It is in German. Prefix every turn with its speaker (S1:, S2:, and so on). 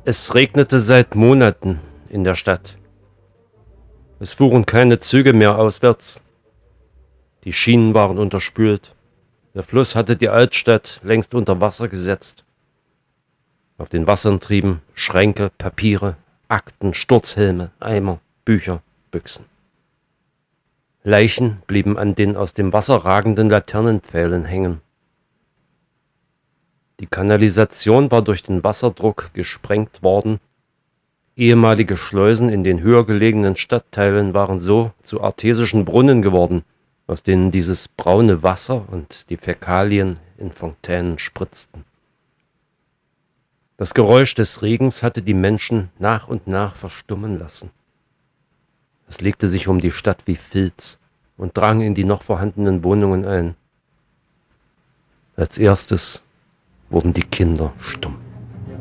S1: Es regnete seit Monaten in der Stadt. Es fuhren keine Züge mehr auswärts. Die Schienen waren unterspült. Der Fluss hatte die Altstadt längst unter Wasser gesetzt. Auf den Wassern trieben Schränke, Papiere, Akten, Sturzhelme, Eimer, Bücher, Büchsen. Leichen blieben an den aus dem Wasser ragenden Laternenpfählen hängen. Die Kanalisation war durch den Wasserdruck gesprengt worden. Ehemalige Schleusen in den höher gelegenen Stadtteilen waren so zu artesischen Brunnen geworden, aus denen dieses braune Wasser und die Fäkalien in Fontänen spritzten. Das Geräusch des Regens hatte die Menschen nach und nach verstummen lassen. Es legte sich um die Stadt wie Filz und drang in die noch vorhandenen Wohnungen ein. Als erstes wurden die Kinder stumm.